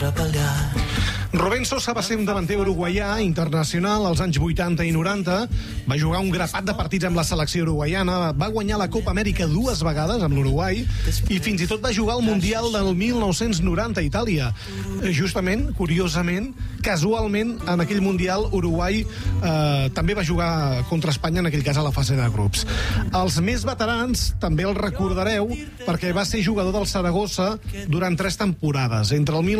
Rubén Sosa va ser un davanter uruguaià internacional als anys 80 i 90, va jugar un grapat de partits amb la selecció uruguaiana, va guanyar la Copa Amèrica 2 vegades amb l'Uruguai i fins i tot va jugar al Mundial del 1990 a Itàlia. Justament, curiosament, casualment, en aquell Mundial Uruguai també va jugar contra Espanya, en aquell cas a la fase de grups. Els més veterans també el recordareu perquè va ser jugador del Saragossa durant 3 temporades, entre el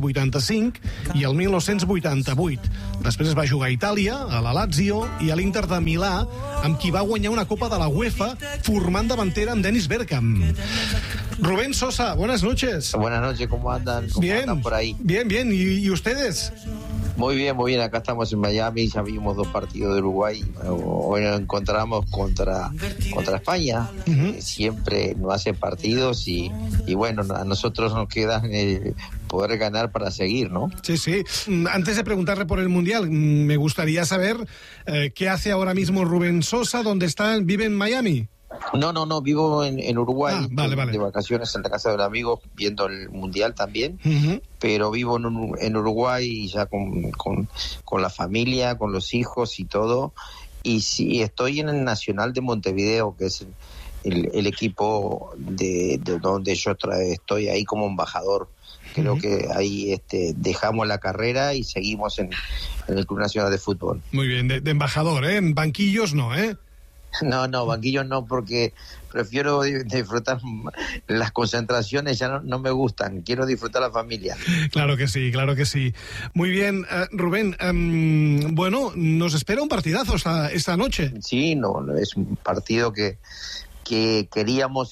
1985 i el 1988. Després es va jugar a Itàlia, a la Lazio i a l'Inter de Milà, amb qui va guanyar una Copa de la UEFA, formant davantera amb Dennis Bergkamp. Rubén Sosa, buenas noches. Buenas noches, ¿cómo andan? ¿Cómo andan por ahí? Bien, bien. ¿Y ustedes? Muy bien. Acá estamos en Miami, ya vimos 2 partidos de Uruguay. Hoy nos encontramos contra España. Siempre nos hace partidos y bueno, a nosotros nos queda poder ganar para seguir, ¿no? Sí, sí. Antes de preguntarle por el Mundial, me gustaría saber qué hace ahora mismo Rubén Sosa, ¿dónde está? ¿Vive en Miami? No, vivo en Uruguay, vale. De vacaciones en la casa de un amigo, viendo el Mundial también, pero vivo en Uruguay ya con la familia, con los hijos y todo, y sí, estoy en el Nacional de Montevideo, que es el equipo de donde yo estoy ahí como embajador. Creo que ahí dejamos la carrera y seguimos en el Club Nacional de Fútbol. Muy bien, de embajador, ¿eh? En banquillos no, ¿eh? No, banquillos no, porque prefiero disfrutar las concentraciones, ya no me gustan, quiero disfrutar la familia. Claro que sí. Muy bien, Rubén, bueno, nos espera un partidazo esta noche. Sí, no, es un partido que queríamos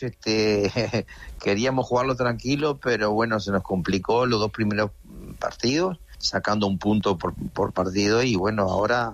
queríamos jugarlo tranquilo, pero bueno, se nos complicó los 2 primeros partidos, sacando un punto por partido, y bueno, ahora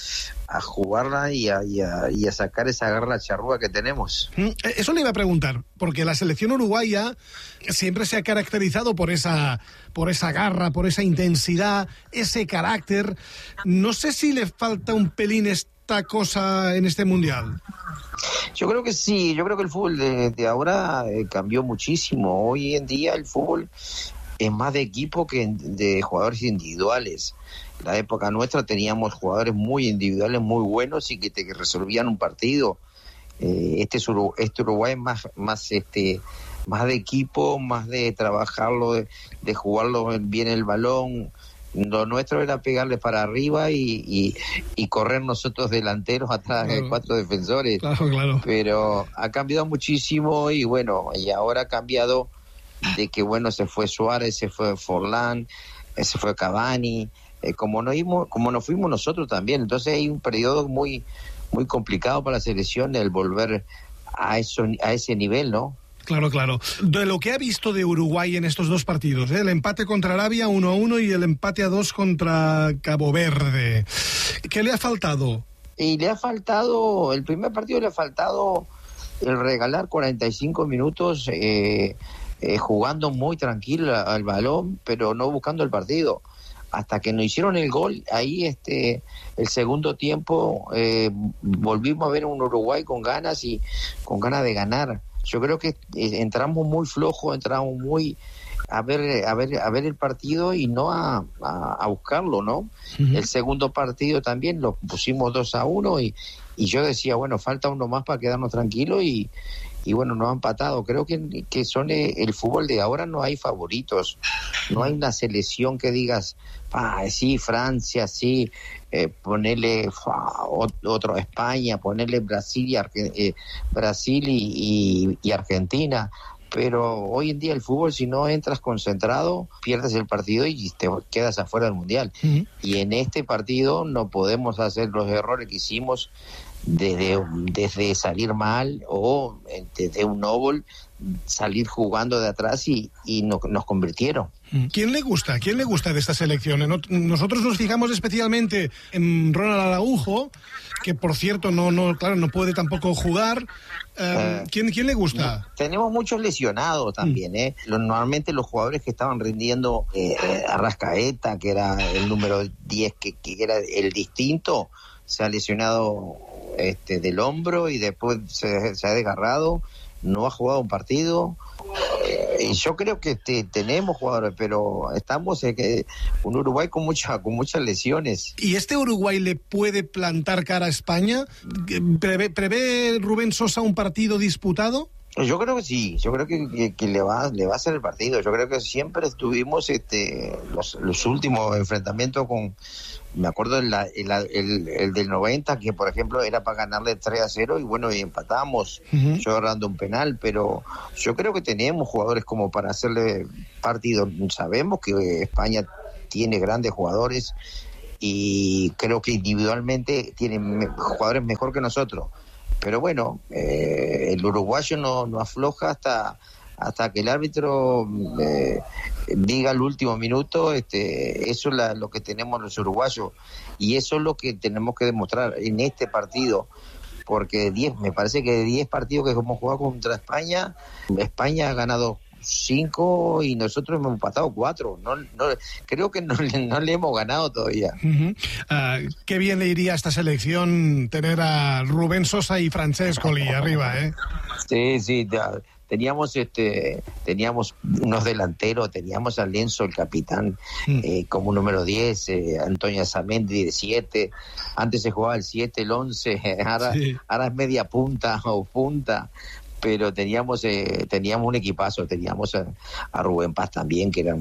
a jugarla y a sacar esa garra charrúa que tenemos. Eso le iba a preguntar, porque la selección uruguaya siempre se ha caracterizado por esa garra, por esa intensidad, ese carácter. No sé si le falta un pelín esta cosa en este Mundial. Yo creo que sí, yo creo que el fútbol de ahora cambió muchísimo. Hoy en día el fútbol es más de equipo que de jugadores individuales. En la época nuestra teníamos jugadores muy individuales, muy buenos y que te resolvían un partido. Este Uruguay es más de equipo, más de trabajarlo, de jugarlo bien el balón. Lo nuestro era pegarle para arriba y correr nosotros delanteros atrás de 4 defensores. Claro. Pero ha cambiado muchísimo y bueno, y ahora ha cambiado de que bueno, se fue Suárez, se fue Forlán, se fue Cavani, como nos fuimos nosotros también. Entonces hay un periodo muy muy complicado para la selección el volver a ese nivel, ¿no? Claro. De lo que ha visto de Uruguay en estos 2 partidos, el empate contra Arabia 1-1 y el empate a 2 contra Cabo Verde, ¿qué le ha faltado? Y le ha faltado, el primer partido le ha faltado el regalar 45 minutos jugando muy tranquilo al balón, pero no buscando el partido. Hasta que nos hicieron el gol, ahí el segundo tiempo volvimos a ver un Uruguay con ganas de ganar. Yo creo que entramos muy flojos, entramos muy a ver el partido y no a buscarlo, ¿no? El segundo partido también lo pusimos 2-1 y yo decía, bueno, falta uno más para quedarnos tranquilos y bueno, nos han empatado. Creo que son el fútbol de ahora, no hay favoritos, no hay una selección que digas, sí, Francia, sí, ponerle otro España, ponerle Brasil y Argentina. Pero hoy en día el fútbol, si no entras concentrado, pierdes el partido y te quedas afuera del Mundial. Y en este partido no podemos hacer los errores que hicimos desde salir mal o desde un no-ball, salir jugando de atrás y nos convirtieron. ¿Quién le gusta de esta selección? Nosotros nos fijamos especialmente en Ronald Araujo, que por cierto no puede tampoco jugar. ¿Quién le gusta? Tenemos muchos lesionados también, Normalmente los jugadores que estaban rindiendo, Arrascaeta, que era el número 10, que era el distinto, se ha lesionado del hombro y después se ha desgarrado, no ha jugado un partido. yo creo que tenemos jugadores, pero estamos un Uruguay con muchas lesiones. ¿Y este Uruguay le puede plantar cara a España? ¿Prevé Rubén Sosa un partido disputado? Yo creo que sí, yo creo que le va a hacer el partido. Yo creo que siempre estuvimos los últimos enfrentamientos con, me acuerdo el del 90, que por ejemplo era para ganarle 3-0 y bueno, y empatamos, yo agarrando un penal, pero yo creo que tenemos jugadores como para hacerle partido. Sabemos que España tiene grandes jugadores y creo que individualmente tienen jugadores mejor que nosotros. Pero bueno, el uruguayo no afloja hasta que el árbitro diga el último minuto. Eso es lo que tenemos los uruguayos y eso es lo que tenemos que demostrar en este partido, porque me parece que de 10 partidos que hemos jugado contra España ha ganado 5 y nosotros hemos empatado 4. No, creo que no le hemos ganado todavía. Qué bien le iría a esta selección tener a Rubén Sosa y Francescoli arriba, ¿eh? Sí, teníamos unos delanteros, teníamos a Lenzo, el capitán, como número 10, Antonio Zamendi de 7, antes se jugaba el 7, el 11, ahora es media punta o punta. Pero teníamos un equipazo, teníamos a Rubén Paz también, que era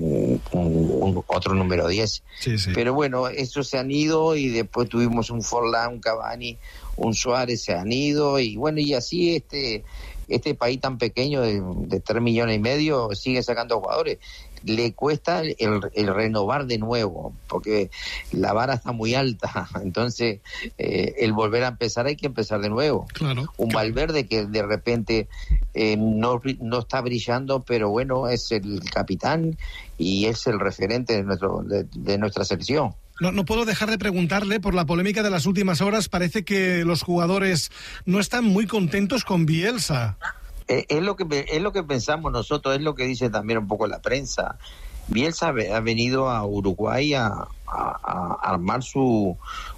un otro número 10. Sí. Pero bueno, estos se han ido y después tuvimos un Forlán, un Cavani, un Suárez, se han ido y bueno, y así este país tan pequeño de 3 millones y medio sigue sacando jugadores. Le cuesta el renovar de nuevo, porque la vara está muy alta, entonces el volver a empezar hay que empezar de nuevo. Claro. Valverde que de repente no está brillando, pero bueno, es el capitán y es el referente de nuestra selección. No puedo dejar de preguntarle por la polémica de las últimas horas. Parece que los jugadores no están muy contentos con Bielsa. Es lo que pensamos nosotros, es lo que dice también un poco la prensa. Bielsa ha venido a Uruguay a armar su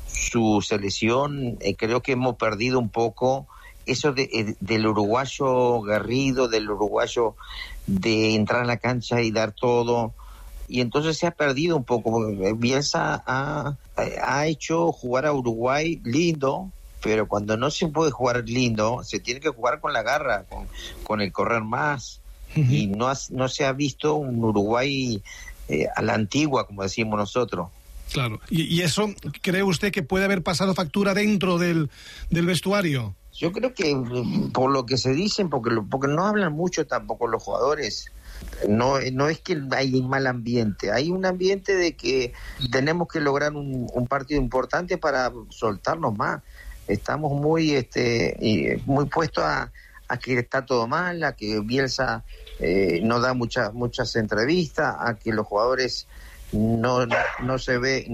selección. Creo que hemos perdido un poco eso del uruguayo garrido, del uruguayo de entrar en la cancha y dar todo. Y entonces se ha perdido un poco. Bielsa ha hecho jugar a Uruguay lindo, pero cuando no se puede jugar lindo, se tiene que jugar con la garra, con el correr más. Y no se ha visto un Uruguay a la antigua, como decimos nosotros. Claro. ¿Y eso cree usted que puede haber pasado factura dentro del vestuario? Yo creo que por lo que se dicen, porque no hablan mucho tampoco los jugadores. No es que hay un mal ambiente, hay un ambiente de que tenemos que lograr un partido importante para soltarnos más. Estamos muy puestos a que está todo mal, a que Bielsa no da muchas entrevistas, a que los jugadores no se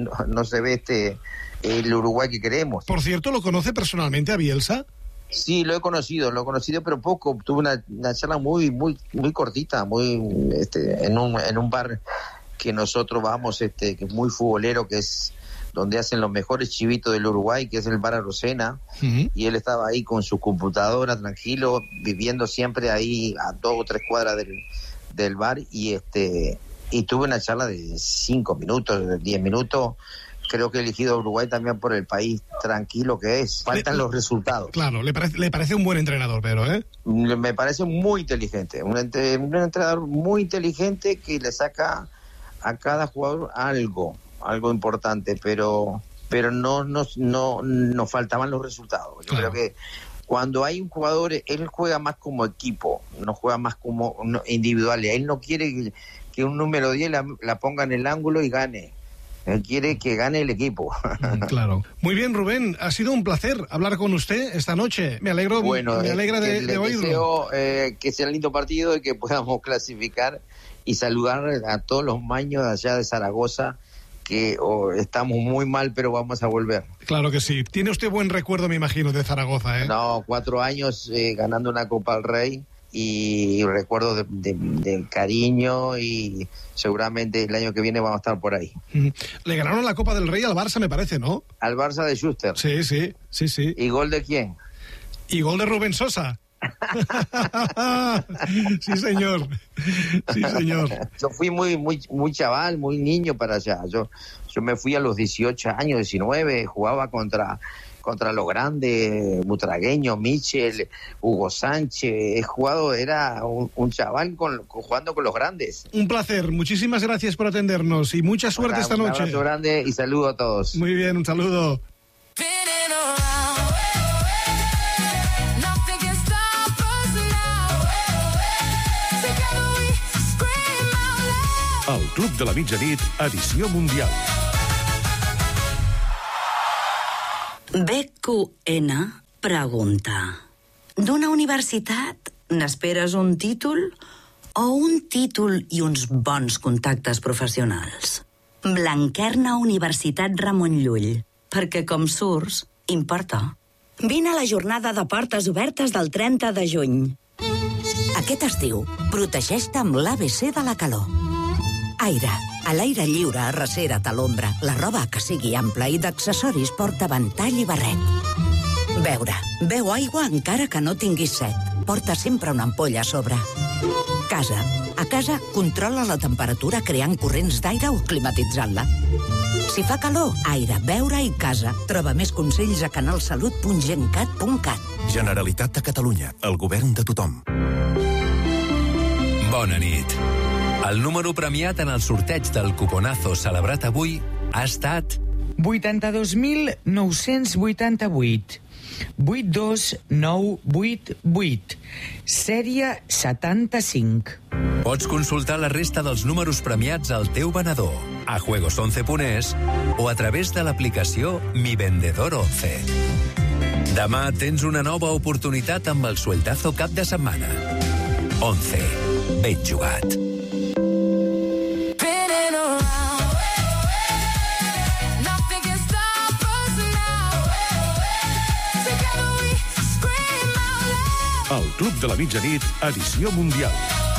ve el Uruguay que queremos. Por cierto, ¿lo conoce personalmente a Bielsa? Sí, lo he conocido, pero poco. Tuve una charla muy muy muy cortita, en un bar que nosotros vamos, que es muy futbolero, que es donde hacen los mejores chivitos del Uruguay, que es el bar Arocena, y él estaba ahí con su computadora, tranquilo, viviendo siempre ahí a 2 o 3 cuadras del bar, y tuve una charla de 5 minutos, de 10 minutos. Creo que he elegido a Uruguay también por el país tranquilo que es. Faltan los resultados. Claro, le parece un buen entrenador, pero me parece muy inteligente, un entrenador muy inteligente que le saca a cada jugador algo importante, pero no nos faltaban los resultados. Yo creo que cuando hay un jugador, él juega más como equipo, no juega más como individual. Él no quiere que un número 10 la ponga en el ángulo y gane. Él quiere que gane el equipo. Claro. Muy bien, Rubén, ha sido un placer hablar con usted esta noche. Me alegra de oírlo. Deseo que sea un lindo partido y que podamos clasificar y saludar a todos los maños de allá de Zaragoza, que estamos muy mal, pero vamos a volver. Claro que sí. Tiene usted buen recuerdo, me imagino, de Zaragoza, ¿eh? No, 4 años ganando una Copa del Rey, y recuerdo de cariño, y seguramente el año que viene vamos a estar por ahí. Le ganaron la Copa del Rey al Barça, me parece, ¿no? Al Barça de Schuster. Sí. ¿Y gol de quién? Y gol de Rubén Sosa. Sí, señor. Sí, señor. Yo fui muy chaval, muy niño para allá. Yo me fui a los 18 años, 19, jugaba contra los grandes, Butragueño, Michel, Hugo Sánchez. He jugado, era un chaval jugando con los grandes. Un placer. Muchísimas gracias por atendernos y mucha suerte esta noche. Un abrazo grande y saludo a todos. Muy bien, un saludo. El Club de la Mitjanit, edició mundial. BQN pregunta: d'una universitat n'esperes un títol o un títol i uns bons contactes professionals? Blanquerna Universitat Ramon Llull, perquè com surts, importa. Vine a la jornada de portes obertes del 30 de juny. Aquest estiu, protegeix-te amb l'ABC de la calor. Aire. A l'aire lliure, arrecera't a l'ombra. La roba que sigui ampla i d'accessoris porta ventall i barret. Beure. Beu aigua encara que no tinguis set. Porta sempre una ampolla a sobre. Casa. A casa, controla la temperatura creant corrents d'aire o climatitzant-la. Si fa calor, aire, beure i casa. Troba més consells a canalsalut.gencat.cat. Generalitat de Catalunya, el govern de tothom. Bona nit. El número premiat en el sorteig del cuponazo celebrat avui ha estat 82.988, 82988, sèrie 75. Pots consultar la resta dels números premiats al teu venedor, a juegos11.es o a través de l'aplicació Mi Vendedor 11. Demà tens una nova oportunitat amb el sueldazo cap de setmana. 11. Ben jugat. El Club de la Mitjanit, edició mundial.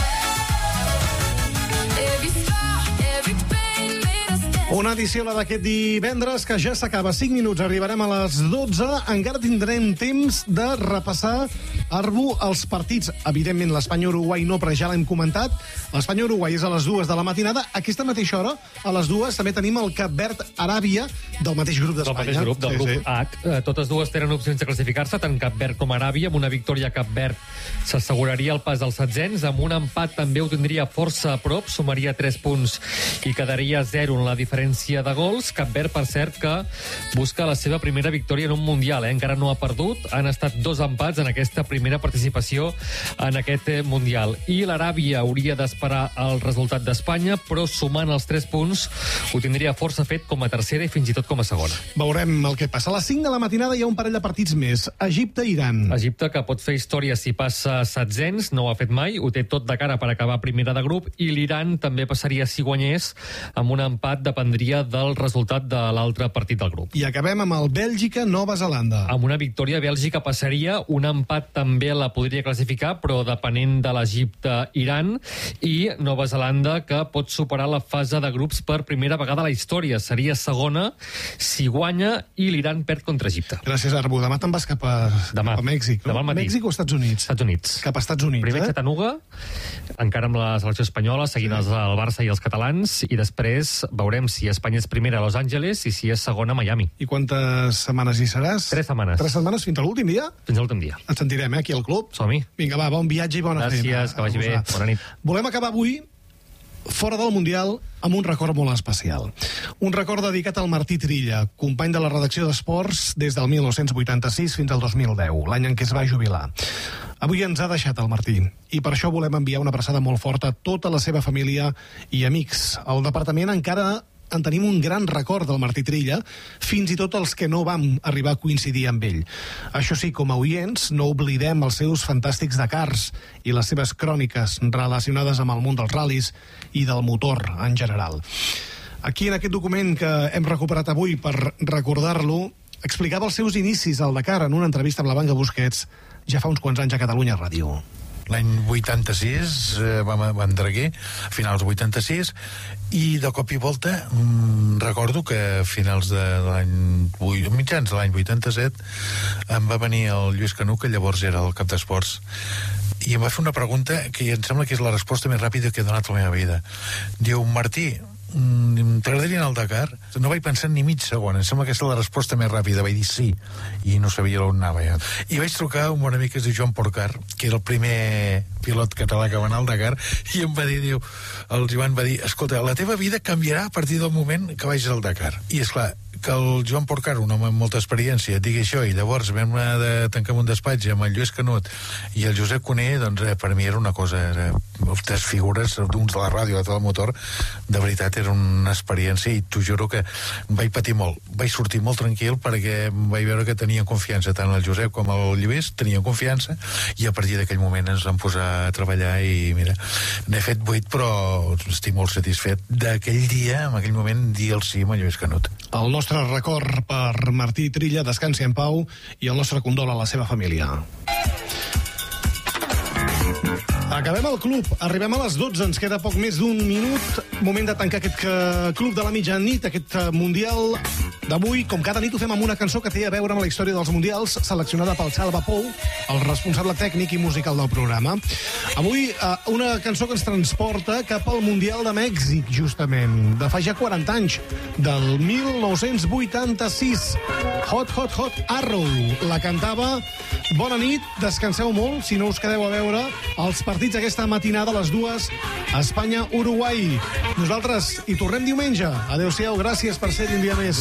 Una edició, la d'aquest divendres, que ja s'acaba. 5 minuts, arribarem a les 12. Encara tindrem temps de repassar, Arbu, els partits. Evidentment, l'Espanya-Uruguai no, però ja l'hem comentat. L'Espanya-Uruguai és a les 2 de la matinada. A aquesta mateixa hora, a les 2, també tenim el Cap Verd-Aràbia, del mateix grup d'Espanya. Del mateix grup, del grup H. Totes dues tenen opcions de classificar-se, tant Cap Verd com Aràbia. Amb una victòria, Cap Verd s'asseguraria el pas als setzents. Amb un empat també ho tindria força a prop, sumaria 3 punts i quedaria 0 en la diferència de gols. Cap Verd, per cert, que busca la seva primera victòria en un Mundial. Encara no ha perdut. Han estat 2 empats en aquesta primera participació en aquest Mundial. I l'Aràbia hauria d'esperar el resultat d'Espanya, però sumant els 3 punts ho tindria força fet com a tercera i fins i tot com a segona. Veurem el que passa. A les 5 de la matinada hi ha un parell de partits més. Egipte-Iran. Egipte, que pot fer història si passa setzents, no ho ha fet mai, ho té tot de cara per acabar primera de grup, i l'Iran també passaria si guanyés, amb un empat dependria del resultat de l'altre partit del grup. I acabem amb el Bèlgica-Nova Zelanda. Amb una victòria, Bèlgica passaria, un empat també la podria classificar, però depenent de l'Egipte-Iran, i Nova Zelanda, que pot superar la fase de grups per primera vegada a la història. Seria segona si guanya i l'Iran perd contra Egipte. Gràcies, Arbu. Demà te'n vas cap a Mèxic, no? Demà al matí. Mèxic o Estats Units? Estats Units. Cap a Estats Units, Primer Chattanooga, encara amb la selecció espanyola, seguint el Barça i els catalans, i després veurem si Espanya és primera a Los Angeles i si és segona a Miami. I quantes setmanes hi seràs? 3 setmanes. 3 setmanes fins a l'últim dia? Fins a l'últim dia. Ens sentirem, aquí al club. Som-hi. Vinga, va, bon viatge i bona feina. Gràcies, que vagi bé. Bona nit. Volem acabar avui, fora del Mundial, amb un record molt especial. Un record dedicat al Martí Trilla, company de la redacció d'Esports des del 1986 fins al 2010, l'any en què es va jubilar. Avui ens ha deixat el Martí, i per això volem enviar una abraçada molt forta a tota la seva família i amics. Al departament encara en tenim un gran record del Martí Trilla, fins i tot els que no vam arribar a coincidir amb ell. Això sí, com a oients, no oblidem els seus fantàstics Dakars i les seves cròniques relacionades amb el món dels ral·lis i del motor en general. Aquí, en aquest document que hem recuperat avui per recordar-lo, explicava els seus inicis al Dakar en una entrevista amb la Banga Busquets ja fa uns quants anys a Catalunya Ràdio. l'any 86 vam entreguer, a finals 86, i de cop i volta recordo que a finals de mitjans de l'any 87 em va venir el Lluís Canut, que llavors era el cap d'esports, i em va fer una pregunta que em sembla que és la resposta més ràpida que he donat a la meva vida. Diu, Martí, t'agradaria anar al Dakar? No vaig pensar ni mig segon, em sembla que és la resposta més ràpida. Vaig dir sí, i no sabia on anava ja. I vaig trucar a un bon amic que es diu Joan Porcar, que era el primer pilot català que va anar al Dakar, i em va dir, el Joan va dir, escolta, la teva vida canviarà a partir del moment que vagis al Dakar. I esclar, que el Joan Porcar, un home amb molta experiència, digui això, i llavors vam anar de tancar un despatx amb el Lluís Canut i el Josep Cuné, doncs per mi era una cosa, tres figures, d'uns de la ràdio, l'altre del motor, de veritat era una experiència, i t'ho juro que vaig patir molt. Vaig sortir molt tranquil perquè vaig veure que tenien confiança, tant el Josep com el Lluís tenien confiança, i a partir d'aquell moment ens vam posar a treballar, i mira, n'he fet 8, però estic molt satisfet d'aquell dia, en aquell moment, dir el sí amb el Lluís Canut. El nostre record per Martí Trilla, descansi en pau, i el nostre condol a la seva família. Acabem el club, arribem a les 12, ens queda poc més d'un minut, moment de tancar aquest club de la mitjanit, aquest mundial d'avui. Com cada nit ho fem amb una cançó que té a veure amb la història dels mundials, seleccionada pel Salva Pou, el responsable tècnic i musical del programa. Avui una cançó que ens transporta cap al Mundial de Mèxic, justament, de fa ja 40 anys, del 1986. Hot, hot, hot, Arrow. La cantava. Bona nit, descanseu molt, si no us quedeu a veure els partits aquesta matinada a les 2, Espanya-Uruguai. Nosaltres hi tornem diumenge. Adéu-siau, gràcies per ser un dia més.